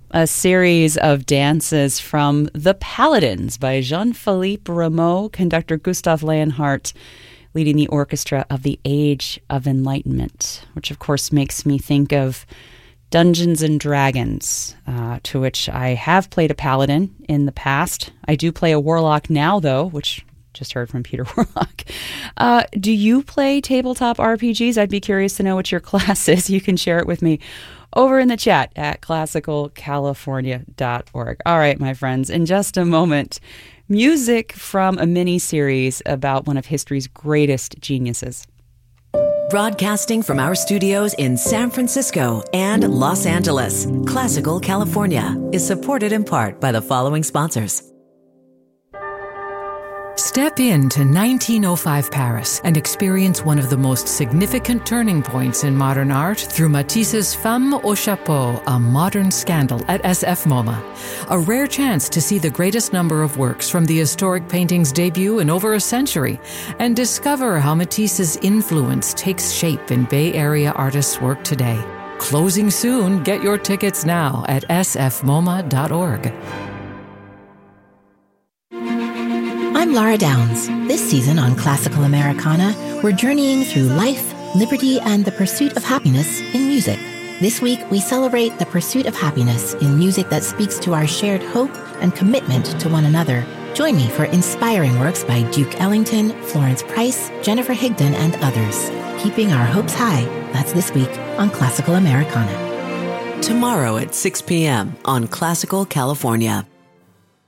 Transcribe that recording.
a series of dances from The Paladins by Jean-Philippe Rameau, conductor Gustav Leonhardt, leading the orchestra of the Age of Enlightenment, which of course makes me think of Dungeons and Dragons, to which I have played a paladin in the past. I do play a warlock now, though, which just heard from Peter Warlock. Do you play tabletop RPGs? I'd be curious to know what your class is. You can share it with me over in the chat at classicalcalifornia.org. All right, my friends, in just a moment, music from a mini-series about one of history's greatest geniuses. Broadcasting from our studios in San Francisco and Los Angeles, Classical California is supported in part by the following sponsors. Step into 1905 Paris and experience one of the most significant turning points in modern art through Matisse's Femme au Chapeau, a modern scandal at SF MoMA. A rare chance to see the greatest number of works from the historic painting's debut in over a century and discover how Matisse's influence takes shape in Bay Area artists' work today. Closing soon. Get your tickets now at sfmoma.org. I'm Laura Downs. This season on Classical Americana, we're journeying through life, liberty, and the pursuit of happiness in music. This week, we celebrate the pursuit of happiness in music that speaks to our shared hope and commitment to one another. Join me for inspiring works by Duke Ellington, Florence Price, Jennifer Higdon, and others. Keeping our hopes high. That's this week on Classical Americana. Tomorrow at 6 p.m. on Classical California.